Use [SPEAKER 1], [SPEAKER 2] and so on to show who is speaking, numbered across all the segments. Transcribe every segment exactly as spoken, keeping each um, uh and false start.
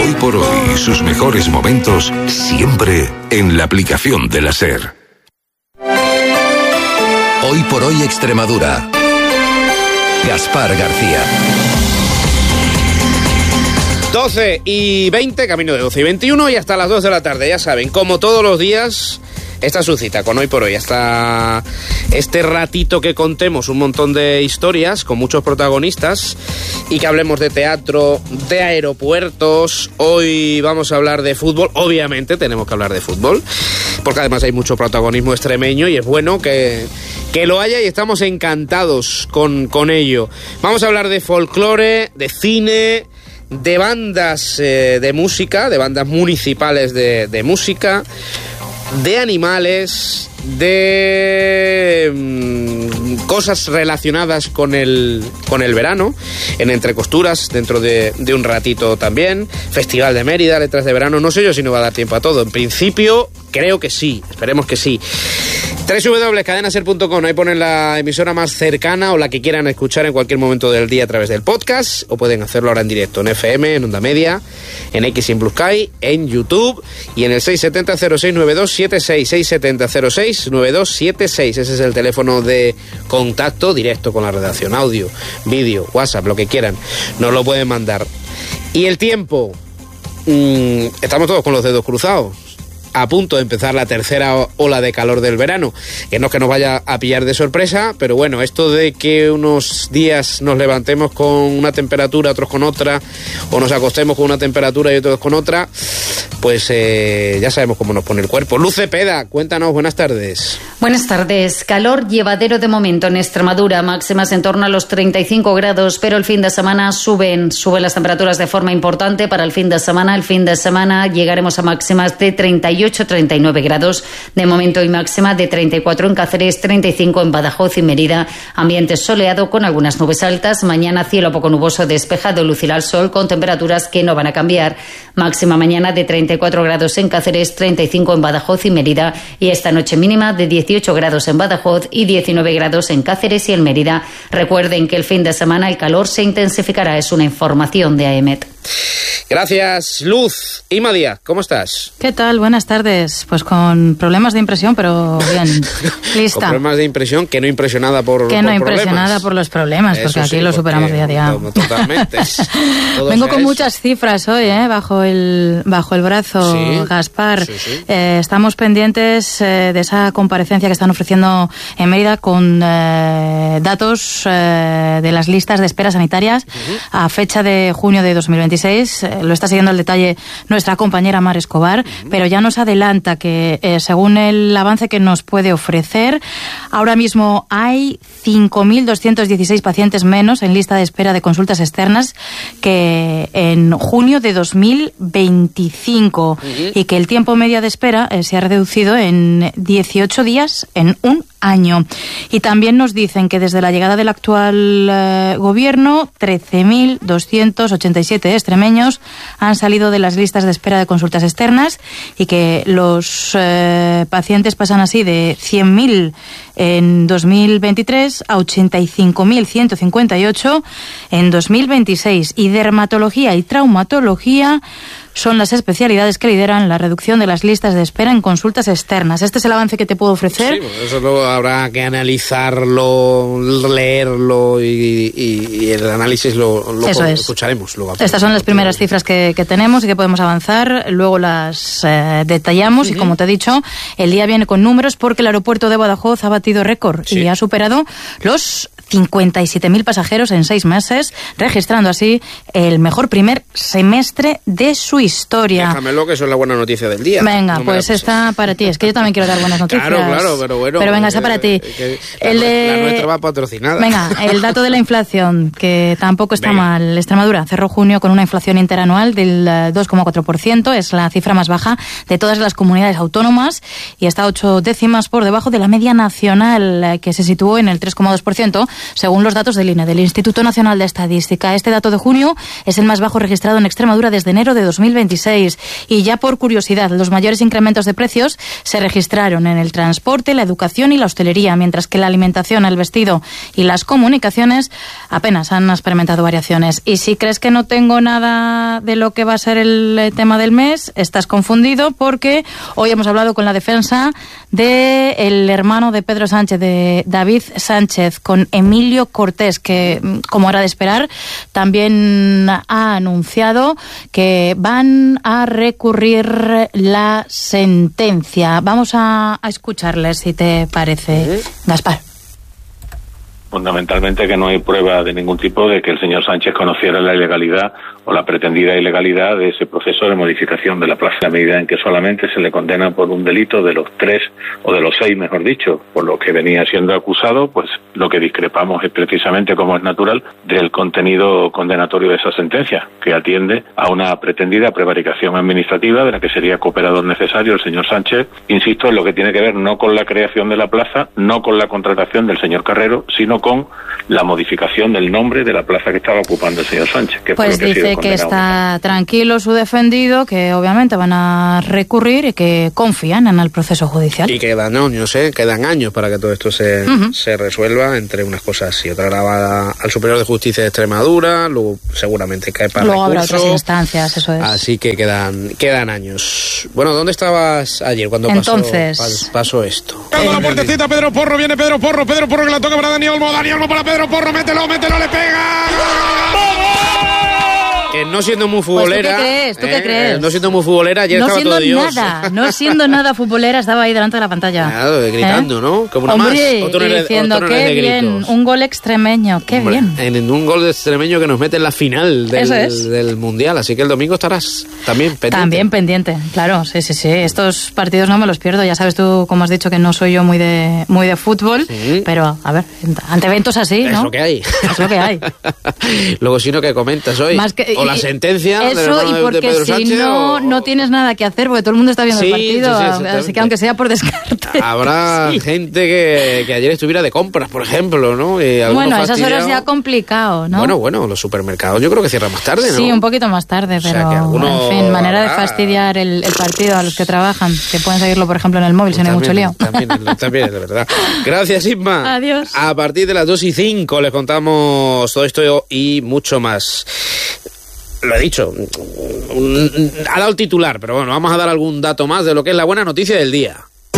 [SPEAKER 1] Hoy por hoy, sus mejores momentos siempre en la aplicación de la SER. Hoy por hoy Extremadura. Gaspar García.
[SPEAKER 2] doce y veinte, camino de doce y veintiuno y hasta las dos de la tarde, ya saben, como todos los días, esta es su cita con Hoy por Hoy. Hasta este ratito que contemos un montón de historias con muchos protagonistas y que hablemos de teatro, de aeropuertos. Hoy vamos a hablar de fútbol, obviamente tenemos que hablar de fútbol, porque además hay mucho protagonismo extremeño y es bueno que, que lo haya y estamos encantados con, con ello. Vamos a hablar de folclore, de cine, de bandas eh, de música, de bandas municipales de, de música, de animales, de mmm, cosas relacionadas con el, con el verano, en Entre Costuras, dentro de, de un ratito también, Festival de Mérida, Letras de Verano, no sé yo si nos va a dar tiempo a todo, en principio creo que sí, esperemos que sí. doble u doble u doble u punto cadena ser punto com, ahí ponen la emisora más cercana o la que quieran escuchar en cualquier momento del día a través del podcast, o pueden hacerlo ahora en directo en F M, en Onda Media, en X y en Blue Sky, en YouTube y en el seis siete cero cero seis nueve dos siete seis, seis siete cero cero seis nueve dos siete seis. Ese es el teléfono de contacto directo con la redacción, audio, vídeo, WhatsApp, lo que quieran, nos lo pueden mandar. Y el tiempo, mmm, estamos todos con los dedos cruzados, a punto de empezar la tercera ola de calor del verano, que no es que nos vaya a pillar de sorpresa, pero bueno, esto de que unos días nos levantemos con una temperatura, otros con otra, o nos acostemos con una temperatura y otros con otra, pues eh, ya sabemos cómo nos pone el cuerpo. Luz Cepeda, cuéntanos, buenas tardes.
[SPEAKER 3] Buenas tardes. Calor llevadero de momento en Extremadura, máximas en torno a los treinta y cinco grados, pero el fin de semana suben, suben las temperaturas de forma importante para el fin de semana. El fin de semana llegaremos a máximas de treinta y ocho, treinta y nueve grados de momento y máxima de treinta y cuatro en Cáceres, treinta y cinco en Badajoz y Mérida. Ambiente soleado con algunas nubes altas. Mañana cielo poco nuboso, despejado, lucirá el sol con temperaturas que no van a cambiar. Máxima mañana de treinta y cuatro grados en Cáceres, treinta y cinco en Badajoz y Mérida, y esta noche mínima de dieciocho grados en Badajoz y diecinueve grados en Cáceres y en Mérida. Recuerden que el fin de semana el calor se intensificará. Es una información de A E M E T.
[SPEAKER 2] Gracias, Luz. Ima Díaz, ¿cómo estás?
[SPEAKER 4] ¿Qué tal? Buenas tardes. Pues con problemas de impresión, pero bien, lista.
[SPEAKER 2] Con problemas de impresión, que no impresionada por,
[SPEAKER 4] que
[SPEAKER 2] por
[SPEAKER 4] no impresionada
[SPEAKER 2] problemas.
[SPEAKER 4] por los problemas,
[SPEAKER 2] Eso
[SPEAKER 4] porque aquí
[SPEAKER 2] sí,
[SPEAKER 4] lo superamos
[SPEAKER 2] porque,
[SPEAKER 4] día a día.
[SPEAKER 2] Totalmente.
[SPEAKER 4] Vengo con eso. Muchas cifras hoy, ¿eh? bajo el bajo el brazo,
[SPEAKER 2] sí,
[SPEAKER 4] Gaspar.
[SPEAKER 2] Sí, sí.
[SPEAKER 4] Eh, estamos pendientes eh, de esa comparecencia que están ofreciendo en Mérida con eh, datos eh, de las listas de espera sanitarias uh-huh. a fecha de junio de dos mil veintiséis. Eh, lo está siguiendo al detalle nuestra compañera Mar Escobar, uh-huh. pero ya nos adelanta que eh, según el avance que nos puede ofrecer, ahora mismo hay cinco mil doscientos dieciséis pacientes menos en lista de espera de consultas externas que en junio de dos mil veinticinco uh-huh. y que el tiempo medio de espera eh, se ha reducido en dieciocho días en un año. Y también nos dicen que desde la llegada del actual eh, gobierno, trece mil doscientos ochenta y siete extremeños han salido de las listas de espera de consultas externas y que los eh, pacientes pasan así de cien mil en dos mil veintitrés a ochenta y cinco mil ciento cincuenta y ocho en dos mil veintiséis. Y dermatología y traumatología son las especialidades que lideran la reducción de las listas de espera en consultas externas. Este es el avance que te puedo ofrecer.
[SPEAKER 2] Sí, pues eso luego habrá que analizarlo, leerlo y, y, y el análisis lo, lo
[SPEAKER 4] eso es.
[SPEAKER 2] escucharemos luego.
[SPEAKER 4] Estas son las primeras cifras que, que tenemos y que podemos avanzar. Luego las eh, detallamos uh-huh. y, como te he dicho, el día viene con números porque el aeropuerto de Badajoz ha batido récord sí. y ha superado los cincuenta y siete mil pasajeros en seis meses, registrando así el mejor primer semestre de su historia.
[SPEAKER 2] Déjamelo, que eso es la buena noticia del día.
[SPEAKER 4] Venga, no pues está para ti. Es que yo también quiero dar buenas noticias.
[SPEAKER 2] Claro, claro, pero bueno.
[SPEAKER 4] Pero venga, está para ti.
[SPEAKER 2] Que
[SPEAKER 4] el
[SPEAKER 2] la,
[SPEAKER 4] de...
[SPEAKER 2] la nuestra va patrocinada.
[SPEAKER 4] Venga, el dato de la inflación, que tampoco está
[SPEAKER 2] venga.
[SPEAKER 4] mal. Extremadura cerró junio con una inflación interanual del dos coma cuatro por ciento. Es la cifra más baja de todas las comunidades autónomas y está ocho décimas por debajo de la media nacional, que se situó en el tres coma dos por ciento. según los datos del I N E, del Instituto Nacional de Estadística. Este dato de junio es el más bajo registrado en Extremadura desde enero de dos mil veintiséis. Y ya por curiosidad, los mayores incrementos de precios se registraron en el transporte, la educación y la hostelería, mientras que la alimentación, el vestido y las comunicaciones apenas han experimentado variaciones. Y si crees que no tengo nada de lo que va a ser el tema del mes, estás confundido, porque hoy hemos hablado con la defensa del hermano de Pedro Sánchez, de David Sánchez, con Emilio Cortés, que, como era de esperar, también ha anunciado que van a recurrir la sentencia. Vamos a, a escucharles, si te parece, Gaspar.
[SPEAKER 5] Fundamentalmente que no hay prueba de ningún tipo de que el señor Sánchez conociera la ilegalidad o la pretendida ilegalidad de ese proceso de modificación de la plaza, a medida en que solamente se le condena por un delito de los tres, o de los seis, mejor dicho, por lo que venía siendo acusado. Pues lo que discrepamos es precisamente, como es natural, del contenido condenatorio de esa sentencia, que atiende a una pretendida prevaricación administrativa de la que sería cooperador necesario el señor Sánchez, insisto, en lo que tiene que ver no con la creación de la plaza, no con la contratación del señor Carrero, sino con la modificación del nombre de la plaza que estaba ocupando el señor Sánchez. Que
[SPEAKER 4] pues
[SPEAKER 5] fue lo que
[SPEAKER 4] dice que está tranquilo su defendido, que obviamente van a recurrir y que confían en el proceso judicial.
[SPEAKER 2] Y quedan años, ¿eh? Quedan años para que todo esto se, uh-huh. se resuelva entre unas cosas y otras. Ahora va al Superior de Justicia de Extremadura, luego seguramente cae para
[SPEAKER 4] luego
[SPEAKER 2] recurso.
[SPEAKER 4] Habrá otras instancias, eso es.
[SPEAKER 2] Así que quedan quedan años. Bueno, ¿dónde estabas ayer cuando
[SPEAKER 4] Entonces,
[SPEAKER 2] pasó, pasó esto?
[SPEAKER 6] Calma la puertecita, Pedro Porro, viene Pedro Porro, Pedro Porro que la toca para Dani Olmo, Dani Olmo para Pedro Porro, mételo, mételo, le pega.
[SPEAKER 2] Que no siendo muy futbolera...
[SPEAKER 4] Pues ¿tú qué crees? ¿Tú
[SPEAKER 2] eh,
[SPEAKER 4] qué crees?
[SPEAKER 2] No siendo muy futbolera, ayer
[SPEAKER 4] no
[SPEAKER 2] estaba todo Dios.
[SPEAKER 4] No siendo nada, no siendo nada futbolera, estaba ahí delante de la pantalla.
[SPEAKER 2] Claro, gritando, ¿Eh? ¿no? Como una
[SPEAKER 4] Hombre,
[SPEAKER 2] más. Otro
[SPEAKER 4] diciendo,
[SPEAKER 2] otro
[SPEAKER 4] qué bien,
[SPEAKER 2] gritos.
[SPEAKER 4] Un gol extremeño, qué
[SPEAKER 2] Hombre,
[SPEAKER 4] bien.
[SPEAKER 2] En un gol extremeño que nos mete en la final del,
[SPEAKER 4] es.
[SPEAKER 2] del Mundial, así que el domingo estarás también pendiente.
[SPEAKER 4] También pendiente, claro, sí, sí, sí. Estos partidos no me los pierdo, ya sabes tú, como has dicho, que no soy yo muy de muy de fútbol, sí. Pero, a ver, ante eventos así, ¿no?
[SPEAKER 2] Es lo que hay.
[SPEAKER 4] Es lo que hay.
[SPEAKER 2] Luego, si no, ¿qué comentas hoy?
[SPEAKER 4] Más que,
[SPEAKER 2] o la
[SPEAKER 4] y,
[SPEAKER 2] sentencia
[SPEAKER 4] eso, y porque
[SPEAKER 2] de Pedro
[SPEAKER 4] si
[SPEAKER 2] Sánchez,
[SPEAKER 4] no,
[SPEAKER 2] o...
[SPEAKER 4] no tienes nada que hacer, porque todo el mundo está viendo
[SPEAKER 2] sí,
[SPEAKER 4] el partido,
[SPEAKER 2] sí, sí,
[SPEAKER 4] así que aunque sea por descarte.
[SPEAKER 2] Habrá sí. gente que, que ayer estuviera de compras, por ejemplo, ¿no? Y
[SPEAKER 4] bueno, a esas horas ya complicado, ¿no?
[SPEAKER 2] Bueno, bueno, los supermercados yo creo que cierran más tarde, ¿no?
[SPEAKER 4] Sí, un poquito más tarde, pero,
[SPEAKER 2] o sea, que alguno...
[SPEAKER 4] en fin, manera de fastidiar el, el partido a los que trabajan, que pueden seguirlo, por ejemplo, en el móvil, pues si no hay mucho lío.
[SPEAKER 2] También, también es de verdad. Gracias, Isma.
[SPEAKER 4] Adiós.
[SPEAKER 2] A partir de las dos y cinco les contamos todo esto y mucho más. Lo he dicho, ha dado el titular, pero bueno, vamos a dar algún dato más de lo que es la buena noticia del día.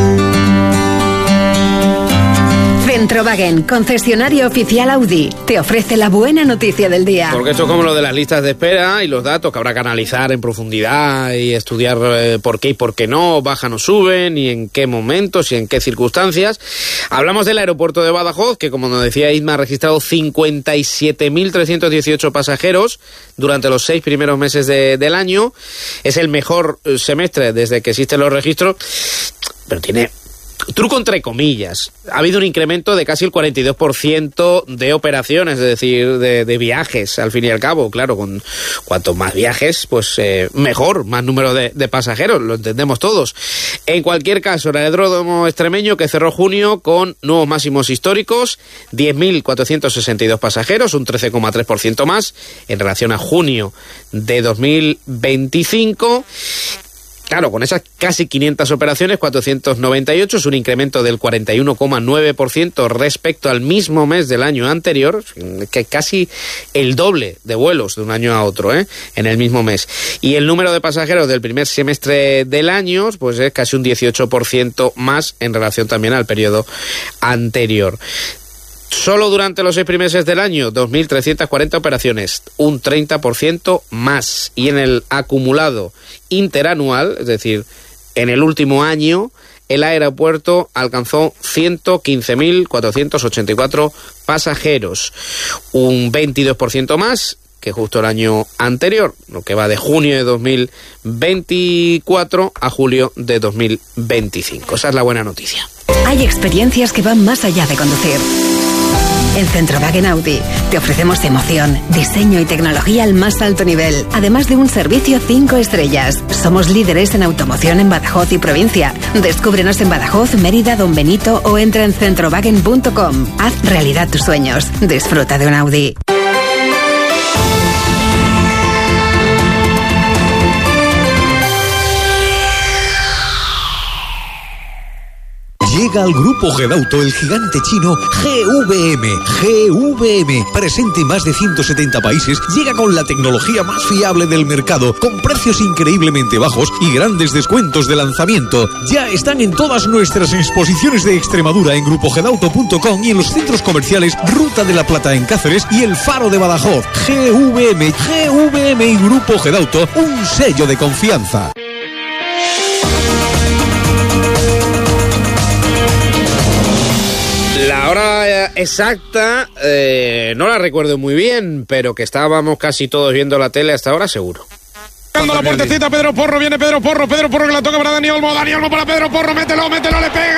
[SPEAKER 7] Centrowagen, concesionario oficial Audi, te ofrece la buena noticia del día.
[SPEAKER 2] Porque esto es como lo de las listas de espera y los datos que habrá que analizar en profundidad y estudiar eh, por qué y por qué no, bajan o suben y en qué momentos y en qué circunstancias. Hablamos del aeropuerto de Badajoz, que como nos decía Isma, ha registrado cincuenta y siete mil trescientos dieciocho pasajeros durante los seis primeros meses de, del año. Es el mejor semestre desde que existen los registros, pero tiene... truco entre comillas. Ha habido un incremento de casi el cuarenta y dos por ciento de operaciones, es decir, de, de viajes, al fin y al cabo. Claro, con cuanto más viajes, pues eh, mejor, más número de, de pasajeros, lo entendemos todos. En cualquier caso, el aeródromo extremeño que cerró junio con nuevos máximos históricos, diez mil cuatrocientos sesenta y dos pasajeros, un trece coma tres por ciento más en relación a junio de dos mil veinticinco. Claro, con esas casi quinientas operaciones, cuatrocientos noventa y ocho es un incremento del cuarenta y uno coma nueve por ciento respecto al mismo mes del año anterior, que casi el doble de vuelos de un año a otro, ¿eh? En el mismo mes. Y el número de pasajeros del primer semestre del año, pues es casi un dieciocho por ciento más en relación también al periodo anterior. Solo durante los seis primeros meses del año, dos mil trescientas cuarenta operaciones, un treinta por ciento más. Y en el acumulado interanual, es decir, en el último año, el aeropuerto alcanzó ciento quince mil cuatrocientos ochenta y cuatro pasajeros, un veintidós por ciento más que justo el año anterior, lo que va de junio de dos mil veinticuatro a julio de dos mil veinticinco. Esa es la buena noticia.
[SPEAKER 7] Hay experiencias que van más allá de conducir. En Centrowagen Audi te ofrecemos emoción, diseño y tecnología al más alto nivel, además de un servicio cinco estrellas. Somos líderes en automoción en Badajoz y provincia. Descúbrenos en Badajoz, Mérida, Don Benito o entra en centrowagen punto com. Haz realidad tus sueños. Disfruta de un Audi.
[SPEAKER 8] Llega al grupo Gedauto el gigante chino G V M. G V M, presente en más de ciento setenta países, llega con la tecnología más fiable del mercado, con precios increíblemente bajos y grandes descuentos de lanzamiento. Ya están en todas nuestras exposiciones de Extremadura en grupo gedauto punto com y en los centros comerciales Ruta de la Plata en Cáceres y El Faro de Badajoz. G V M, G V M y Grupo Gedauto, un sello de confianza.
[SPEAKER 2] La hora exacta eh, no la recuerdo muy bien, pero que estábamos casi todos viendo la tele hasta ahora seguro.
[SPEAKER 6] La puertecita, Pedro Porro, viene Pedro Porro, Pedro Porro que la toca para Dani Olmo, Dani Olmo para Pedro Porro, mételo, mételo, le pega.